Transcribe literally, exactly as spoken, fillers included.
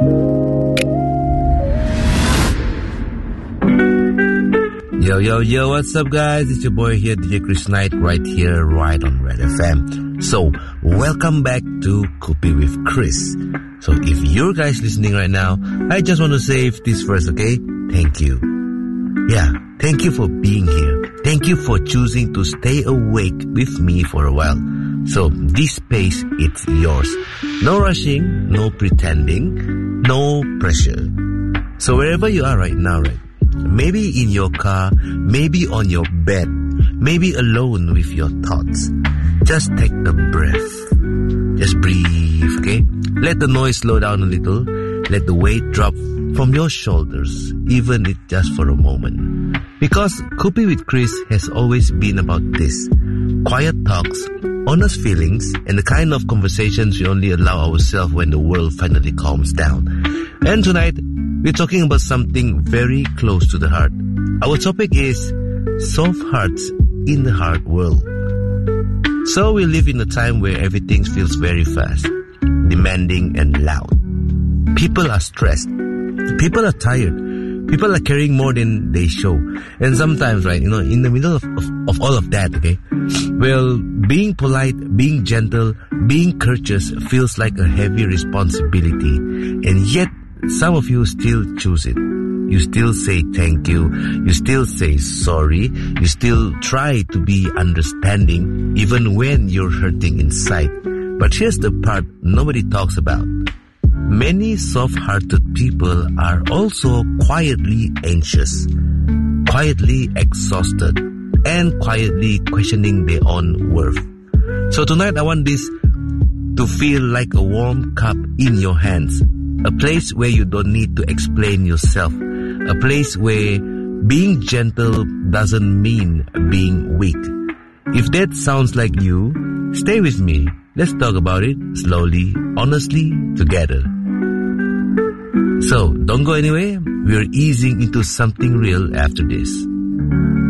Yo, yo, yo, what's up, guys? It's your boy here, D J Chris Knight, right here, right on Red F M. So, welcome back to Kopi with Chris. So, if you're guys listening right now, I just want to say this first, okay? Thank you. Yeah, thank you for being here. Thank you for choosing to stay awake with me for a while. So, this space, it's yours. No rushing, no pretending, no pressure. So, wherever you are right now, right? Maybe in your car, maybe on your bed, maybe alone with your thoughts. Just take a breath. Just breathe, okay? Let the noise slow down a little. Let the weight drop from your shoulders, even if just for a moment. Because Kopi with Chris has always been about this. Quiet talks, honest feelings, and the kind of conversations we only allow ourselves when the world finally calms down. And tonight, we're talking about something very close to the heart. Our topic is soft hearts in the hard world. So we live in a time where everything feels very fast, demanding and loud. People are stressed. People are tired. People are carrying more than they show. And sometimes, right, you know, in the middle of, of, of all of that, okay, well, being polite, being gentle, being courteous feels like a heavy responsibility. And yet, some of you still choose it. You still say thank you. You still say sorry. You still try to be understanding even when you're hurting inside. But here's the part nobody talks about. Many soft-hearted people are also quietly anxious, quietly exhausted, and quietly questioning their own worth. So tonight I want this to feel like a warm cup in your hands. A place where you don't need to explain yourself. A place where being gentle doesn't mean being weak. If that sounds like you, stay with me. Let's talk about it slowly, honestly, together. So, don't go anywhere. We're easing into something real after this.